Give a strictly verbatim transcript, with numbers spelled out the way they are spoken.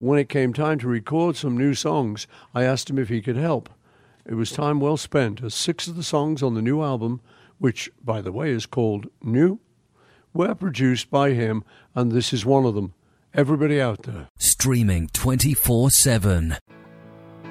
When it came time to record some new songs, I asked him if he could help. It was time well spent, as six of the songs on the new album, which, by the way, is called New, were produced by him, and this is one of them. Everybody out there. Streaming twenty-four seven.